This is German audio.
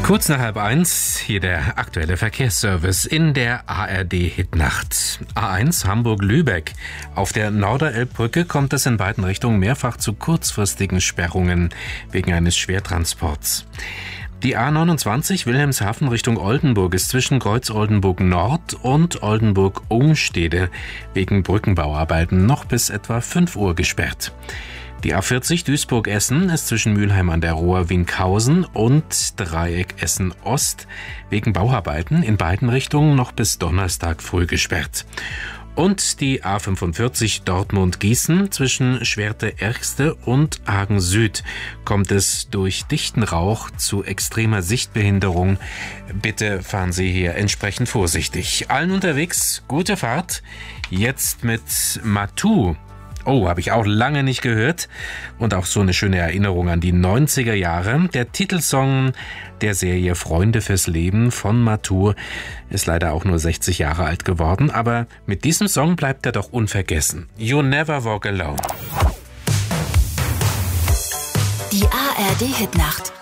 Kurz nach 12:30, hier der aktuelle Verkehrsservice in der ARD-Hitnacht. A1 Hamburg-Lübeck. Auf der Norderelbbrücke kommt es in beiden Richtungen mehrfach zu kurzfristigen Sperrungen wegen eines Schwertransports. Die A29 Wilhelmshaven Richtung Oldenburg ist zwischen Kreuz Oldenburg Nord und Oldenburg Umstede wegen Brückenbauarbeiten noch bis etwa 5 Uhr gesperrt. Die A40 Duisburg-Essen ist zwischen Mülheim an der Ruhr Winkhausen und Dreieck Essen-Ost wegen Bauarbeiten in beiden Richtungen noch bis Donnerstag früh gesperrt. Und die A45 Dortmund-Gießen zwischen Schwerte-Ergste und Hagen Süd kommt es durch dichten Rauch zu extremer Sichtbehinderung. Bitte fahren Sie hier entsprechend vorsichtig. Allen unterwegs, gute Fahrt. Jetzt mit Matu. Oh, habe ich auch lange nicht gehört. Und auch so eine schöne Erinnerung an die 90er Jahre. Der Titelsong der Serie Freunde fürs Leben von Matu ist leider auch nur 60 Jahre alt geworden. Aber mit diesem Song bleibt er doch unvergessen. You Never Walk Alone. Die ARD-Hitnacht.